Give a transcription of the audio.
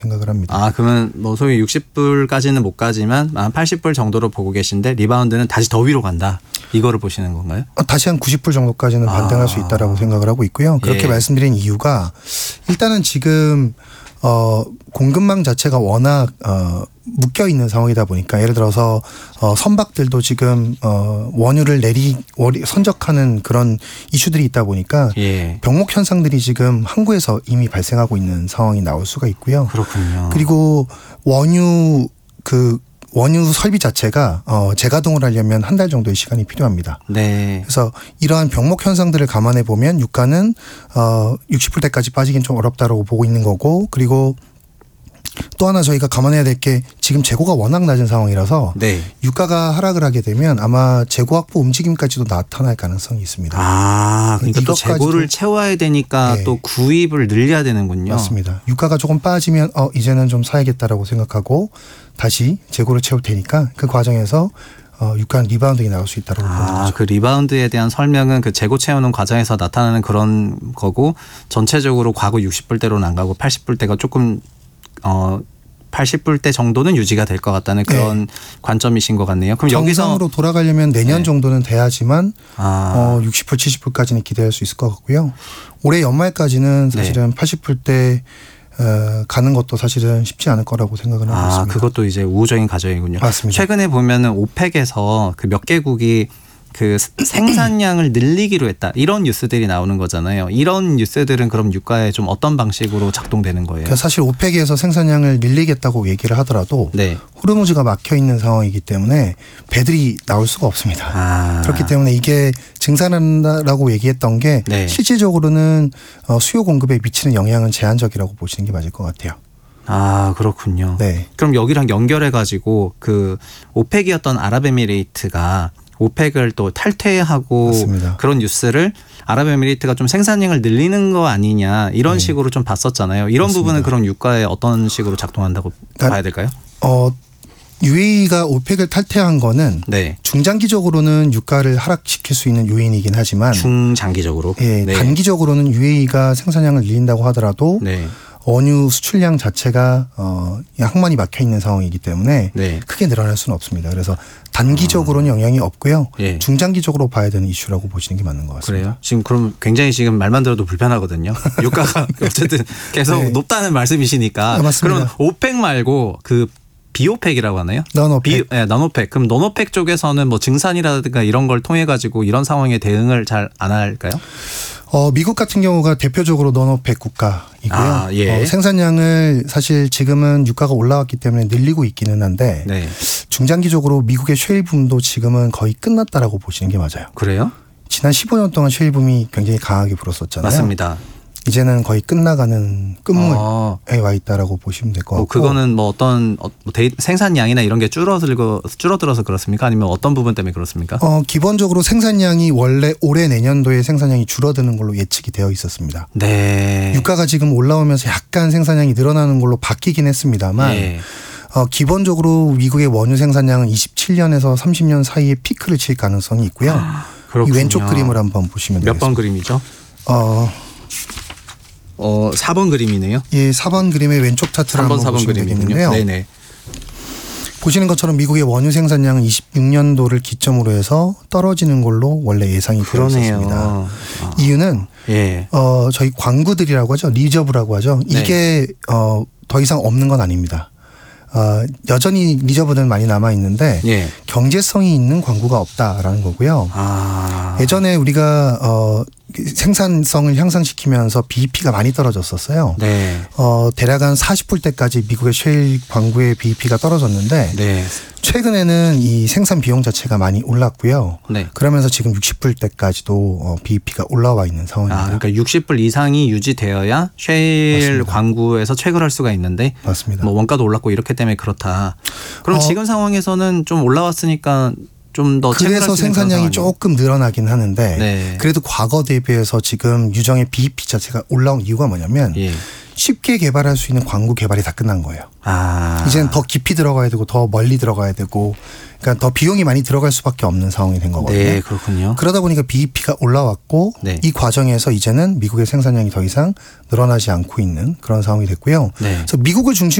생각을 합니다. 아, 그러면 뭐 소위 60불까지는 못 가지만 한 80불 정도로 보고 계신데 리바운드는 다시 더 위로 간다. 이거를 보시는 건가요? 다시 한 90불 정도까지는 반등할 수 있다라고 생각을 하고 있고요. 그렇게 말씀드린 이유가 일단은 지금 공급망 자체가 워낙 묶여 있는 상황이다 보니까 예를 들어서 선박들도 지금 원유를 선적하는 그런 이슈들이 있다 보니까 병목 현상들이 지금 항구에서 이미 발생하고 있는 상황이 나올 수가 있고요. 그렇군요. 그리고 원유 설비 자체가 재가동을 하려면 한 달 정도의 시간이 필요합니다. 네. 그래서 이러한 병목 현상들을 감안해 보면 유가는 60불대까지 빠지긴 좀 어렵다라고 보고 있는 거고, 그리고 또 하나 저희가 감안해야 될 게 지금 재고가 워낙 낮은 상황이라서 유가가 하락을 하게 되면 아마 재고 확보 움직임까지도 나타날 가능성이 있습니다. 아, 그러니까 또 재고를 채워야 되니까 또 구입을 늘려야 되는군요. 맞습니다. 유가가 조금 빠지면 이제는 좀 사야겠다라고 생각하고 다시 재고를 채울 테니까 그 과정에서 유가 리바운드가 나올 수 있다고 보는 거죠. 그 리바운드에 대한 설명은 그 재고 채우는 과정에서 나타나는 그런 거고, 전체적으로 과거 60불대로는 안 가고 80불대가 조금 80불대 정도는 유지가 될 것 같다는 그런 관점이신 것 같네요. 그럼 정상으로 돌아가려면 내년 정도는 돼야지만 60불, 70불까지는 기대할 수 있을 것 같고요. 올해 연말까지는 사실은 80불대 가는 것도 사실은 쉽지 않을 거라고 생각을 하고 있습니다. 그것도 이제 우호적인 가정이군요. 맞습니다. 최근에 보면은 오펙에서 그 몇 개국이 그 생산량을 늘리기로 했다, 이런 뉴스들이 나오는 거잖아요. 이런 뉴스들은 그럼 유가에 좀 어떤 방식으로 작동되는 거예요? 그러니까 사실 오펙에서 생산량을 늘리겠다고 얘기를 하더라도 호르무즈가 막혀 있는 상황이기 때문에 배들이 나올 수가 없습니다. 그렇기 때문에 이게 증산한다라고 얘기했던 게 실질적으로는 수요 공급에 미치는 영향은 제한적이라고 보시는 게 맞을 것 같아요. 아, 그렇군요. 그럼 여기랑 연결해 가지고 그 오펙이었던 아랍에미레이트가 오펙을 또 탈퇴하고 맞습니다. 그런 뉴스를 아랍에미리트가 좀 생산량을 늘리는 거 아니냐, 이런 식으로 좀 봤었잖아요. 이런 맞습니다. 부분은 그럼 유가에 어떤 식으로 작동한다고 봐야 될까요? UAE가 오펙을 탈퇴한 거는 중장기적으로는 유가를 하락시킬 수 있는 요인이긴 하지만 중장기적으로 단기적으로는 UAE가 생산량을 늘린다고 하더라도 원유 수출량 자체가 항만이 막혀 있는 상황이기 때문에 크게 늘어날 수는 없습니다. 그래서 단기적으로는 영향이 없고요. 중장기적으로 봐야 되는 이슈라고 보시는 게 맞는 것 같습니다. 그래요? 지금 그럼 굉장히 지금 말만 들어도 불편하거든요. 유가가 어쨌든 계속 높다는 말씀이시니까. 맞습니다. 그럼 오펙 말고 그 비오펙이라고 하나요? 넌오펙. 넌오펙. 그럼 넌오펙 쪽에서는 뭐 증산이라든가 이런 걸 통해 가지고 이런 상황에 대응을 잘 안 할까요? 미국 같은 경우가 대표적으로 넌오펙 국가이고요. 생산량을 사실 지금은 유가가 올라왔기 때문에 늘리고 있기는 한데 중장기적으로 미국의 셰일 붐도 지금은 거의 끝났다라고 보시는 게 맞아요. 그래요? 지난 15년 동안 셰일 붐이 굉장히 강하게 불었었잖아요. 맞습니다. 이제는 거의 끝나가는 끝물에 와 있다라고 보시면 될 것 같고. 그거는 뭐 어떤 생산량이나 이런 게 줄어들어서 그렇습니까? 아니면 어떤 부분 때문에 그렇습니까? 기본적으로 생산량이 원래 올해 내년도에 생산량이 줄어드는 걸로 예측이 되어 있었습니다. 유가가 지금 올라오면서 약간 생산량이 늘어나는 걸로 바뀌긴 했습니다만 기본적으로 미국의 원유 생산량은 27년에서 30년 사이에 피크를 칠 가능성이 있고요. 이 왼쪽 그림을 한번 보시면 되겠습니다. 몇 번 그림이죠? 4번 그림이네요. 4번 그림의 왼쪽 차트를 한번 보시면 되겠는데요. 보시는 것처럼 미국의 원유 생산량은 26년도를 기점으로 해서 떨어지는 걸로 원래 예상이 되어 있었습니다. 이유는 저희 광구들이라고 하죠. 리저브라고 하죠. 이게 더 이상 없는 건 아닙니다. 여전히 리저브는 많이 남아 있는데 경제성이 있는 광구가 없다라는 거고요. 예전에 우리가 생산성을 향상시키면서 BEP가 많이 떨어졌었어요. 대략 한 40불대까지 미국의 셰일 광구의 BEP가 떨어졌는데 최근에는 이 생산 비용 자체가 많이 올랐고요. 그러면서 지금 60불대까지도 BEP가 올라와 있는 상황입니다. 그러니까 60불 이상이 유지되어야 셰일 광구에서 채굴할 수가 있는데 맞습니다. 뭐 원가도 올랐고 이렇기 때문에 그렇다. 그럼 지금 상황에서는 좀 올라왔으니까 좀 더 그래서 생산량이 조금 늘어나긴 하는데 그래도 과거 대비해서 지금 유정의 BEP 자체가 올라온 이유가 뭐냐면 쉽게 개발할 수 있는 광구 개발이 다 끝난 거예요. 이제는 더 깊이 들어가야 되고 더 멀리 들어가야 되고 그러니까 더 비용이 많이 들어갈 수밖에 없는 상황이 된 거거든요. 네, 그렇군요. 그러다 보니까 BEP가 올라왔고 네. 이 과정에서 이제는 미국의 생산량이 더 이상 늘어나지 않고 있는 그런 상황이 됐고요. 네. 그래서 미국을 중심